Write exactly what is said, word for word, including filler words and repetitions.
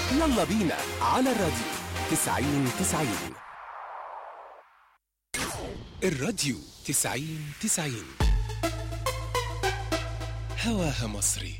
يلا بينا على الراديو تسعين تسعين. الراديو تسعين تسعين هواها مصري.